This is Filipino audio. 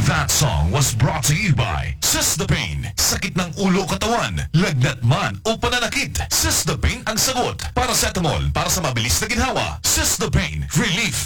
That song was brought to you by Sis-The-Pain. Sakit ng ulo katawan, lagnat man o pananakit. Sis-The-Pain ang sagot. Paracetamol para sa mabilis na ginhawa. Sis-The-Pain. Relief